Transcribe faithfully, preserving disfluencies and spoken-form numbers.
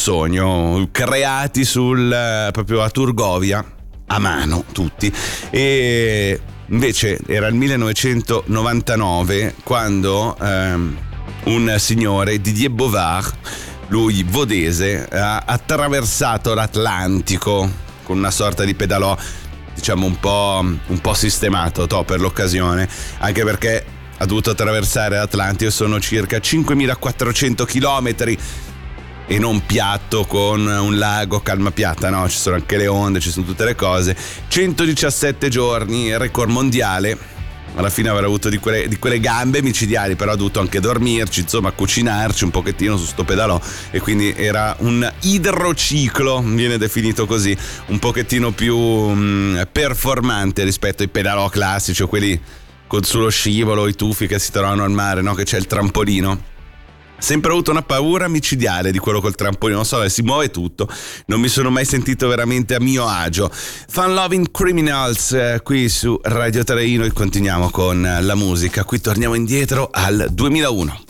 sogno, creati sul proprio a Turgovia, a mano tutti. E invece era il millenovecentonovantanove quando ehm, un signore, Didier Bovard, lui vodese, ha attraversato l'Atlantico con una sorta di pedalò, diciamo un po', un po' sistemato to, per l'occasione, anche perché ha dovuto attraversare l'Atlantico, sono circa cinquemilaquattrocento chilometri e non piatto con un lago calma piatta, no, ci sono anche le onde, ci sono tutte le cose. centodiciassette giorni, record mondiale. Alla fine avrà avuto di quelle, di quelle gambe micidiali, però ha dovuto anche dormirci, insomma cucinarci un pochettino su sto pedalò, e quindi era un idrociclo, viene definito così, un pochettino più mh, performante rispetto ai pedalò classici o quelli con sullo scivolo, i tuffi che si trovano al mare, no? Che c'è il trampolino. Sempre avuto una paura micidiale di quello col trampolino, non so, si muove tutto, non mi sono mai sentito veramente a mio agio. Fun Loving Criminals eh, qui su Radio tre, e continuiamo con la musica, qui torniamo indietro al duemilauno.